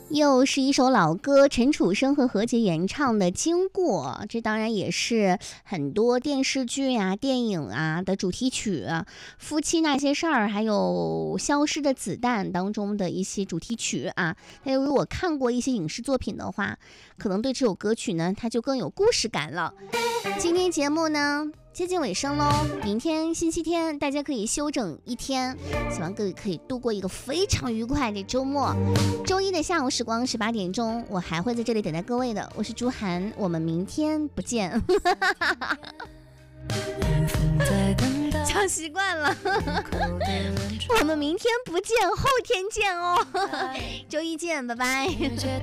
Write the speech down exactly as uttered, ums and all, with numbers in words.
又是一首老歌，陈楚生和何洁演唱的《经过》，这当然也是很多电视剧啊、电影啊的主题曲，啊，夫妻那些事儿，还有《消失的子弹》当中的一些主题曲啊。还有如果看过一些影视作品的话，可能对这首歌曲呢，它就更有故事感了。今天节目呢接近尾声喽，明天星期天大家可以休整一天，希望各位可以度过一个非常愉快的周末。周一的下午时光十八点钟，我还会在这里等待各位的，我是朱涵，我们明天不见。讲习惯了。我们明天不见，后天见哦。周一见，拜拜。